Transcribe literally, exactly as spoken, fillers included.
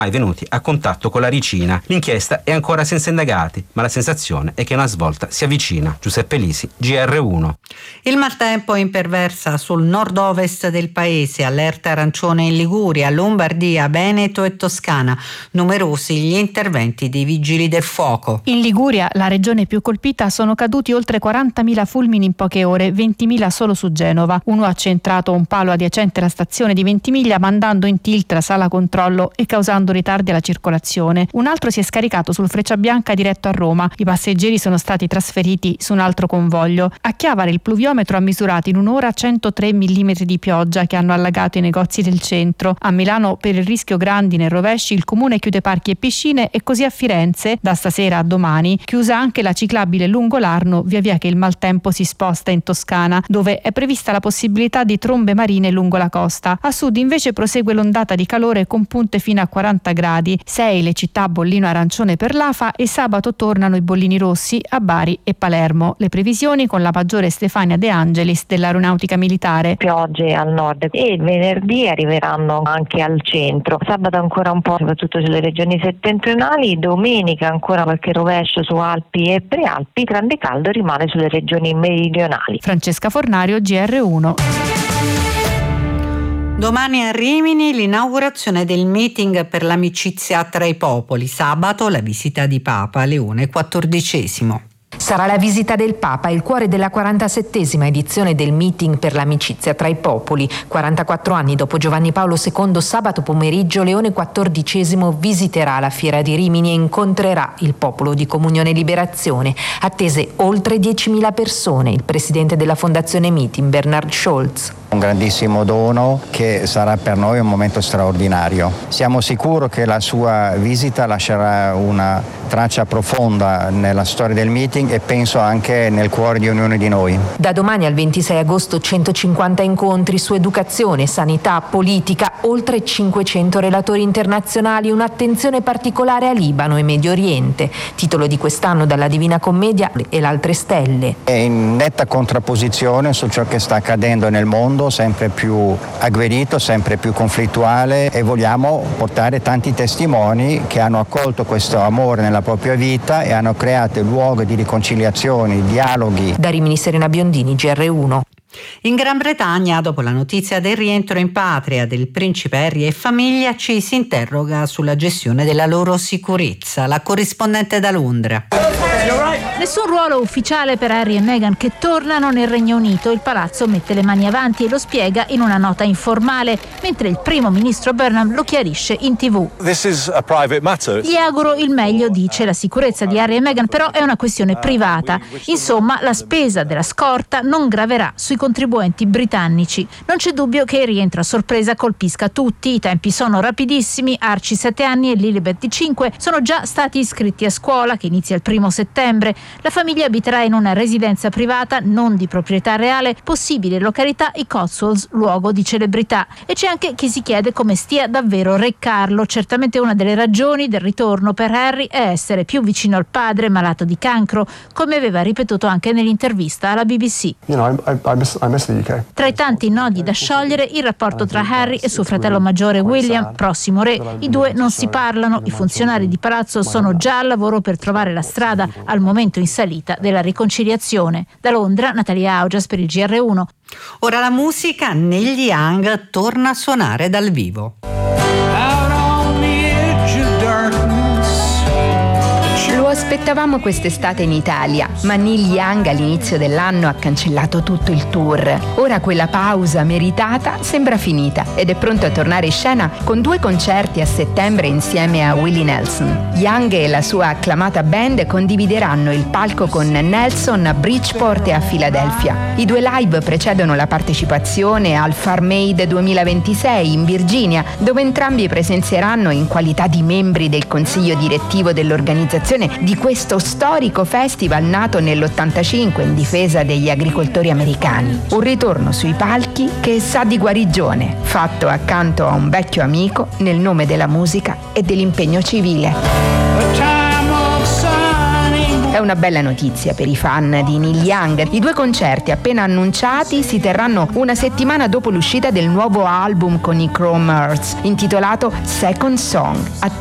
mai venuti a contatto con la Ricina. L'inchiesta è ancora senza indagati, ma la sensazione è che una svolta si avvicina. Giuseppe Lisi, G R uno. Il maltempo imperversa sul nord-ovest del paese, allerta arancione in Liguria, Lombardia, Veneto e Toscana. Numerosi gli interventi dei vigili del fuoco. In Liguria, la regione più colpita, sono caduti oltre quarantamila fulmini in poche ore, ventimila solo su Genova. Uno ha centrato un palo adiacente alla stazione di Ventimiglia, mandando in tilt la sala controllo e causando ritardi alla circolazione. Un altro si è scaricato sul Frecciabianca diretto a Roma. I passeggeri sono stati trasferiti su un altro convoglio. A Chiavari il pluviometro ha misurato in un'ora centotré millimetri di pioggia che hanno allagato i negozi del centro. A Milano, per il rischio grandine e rovesci, il comune chiude parchi e piscine, e così a Firenze, da stasera a domani, chiusa anche la ciclabile lungo l'Arno via via che il maltempo si sposta in Toscana, dove è prevista la possibilità di trombe marine lungo la costa. A sud invece prosegue l'ondata di calore con punte fino a quaranta gradi. sei le città bollino arancione per l'A F A, e sabato tornano i bollini rossi a Bari e Palermo. Le previsioni con la maggiore Stefania De Angelis dell'Aeronautica Militare. Piogge al nord e venerdì arriveranno anche al centro. Sabato ancora un po', soprattutto sulle regioni settentrionali. Domenica ancora qualche rovescio su Alpi e Prealpi. Grande caldo rimane sulle regioni meridionali. Francesca Fornario, G R uno. Domani a Rimini l'inaugurazione del meeting per l'amicizia tra i popoli. Sabato la visita di Papa Leone quattordicesimo. Sarà la visita del Papa, il cuore della quarantasettesima edizione del meeting per l'amicizia tra i popoli. quarantaquattro anni dopo Giovanni Paolo secondo, sabato pomeriggio Leone quattordicesimo visiterà la Fiera di Rimini e incontrerà il popolo di Comunione e Liberazione. Attese oltre diecimila persone. Il presidente della Fondazione Meeting, Bernard Scholz. Un grandissimo dono che sarà per noi un momento straordinario. Siamo sicuri che la sua visita lascerà una traccia profonda nella storia del meeting e penso anche nel cuore di ognuno di noi. Da domani al ventisei agosto centocinquanta incontri su educazione, sanità, politica, oltre cinquecento relatori internazionali, un'attenzione particolare a Libano e Medio Oriente, titolo di quest'anno dalla Divina Commedia e l'Altre Stelle. È in netta contrapposizione su ciò che sta accadendo nel mondo, sempre più aggredito, sempre più conflittuale, e vogliamo portare tanti testimoni che hanno accolto questo amore nella propria vita e hanno creato luoghi di riconciliazione, dialoghi. Da Rimini, Serena Biondini, G R uno. In Gran Bretagna, dopo la notizia del rientro in patria del principe Harry e famiglia, ci si interroga sulla gestione della loro sicurezza. La corrispondente da Londra. Nessun ruolo ufficiale per Harry e Meghan che tornano nel Regno Unito. Il palazzo mette le mani avanti e lo spiega in una nota informale, mentre il primo ministro Burnham lo chiarisce in tv. This is a private matter. Gli auguro il meglio, dice. La sicurezza di Harry e Meghan però è una questione privata. Insomma, la spesa della scorta non graverà sui contribuenti britannici. Non c'è dubbio che il rientro a sorpresa colpisca tutti. I tempi sono rapidissimi. Archie sette anni e Lilibet cinque sono già stati iscritti a scuola, che inizia il primo settembre. La famiglia abiterà in una residenza privata non di proprietà reale, possibile località i Cotswolds, luogo di celebrità. E c'è anche chi si chiede come stia davvero Re Carlo. Certamente una delle ragioni del ritorno per Harry è essere più vicino al padre malato di cancro, come aveva ripetuto anche nell'intervista alla B B C. You know, I, I miss, I miss the U K. Tra i tanti nodi da sciogliere, il rapporto tra Harry e suo fratello maggiore William, prossimo re. I due non si parlano. I funzionari di palazzo sono già al lavoro per trovare la strada, al momento in salita, della riconciliazione. Da Londra, Natalia Augias per il G R uno. Ora la musica. Neil Young torna a suonare dal vivo. Lo aspettavamo quest'estate in Italia, ma Neil Young all'inizio dell'anno ha cancellato tutto il tour. Ora quella pausa meritata sembra finita ed è pronto a tornare in scena con due concerti a settembre insieme a Willie Nelson. Young e la sua acclamata band condivideranno il palco con Nelson a Bridgeport e a Filadelfia. I due live precedono la partecipazione al Farm Aid duemilaventisei in Virginia, dove entrambi presenzieranno in qualità di membri del consiglio direttivo dell'organizzazione di questo storico festival nato nell'ottantacinque in difesa degli agricoltori americani. Un ritorno sui palchi che sa di guarigione, fatto accanto a un vecchio amico nel nome della musica e dell'impegno civile. È una bella notizia per i fan di Neil Young. I due concerti appena annunciati si terranno una settimana dopo l'uscita del nuovo album con i Chrome Hearts, intitolato Second Song.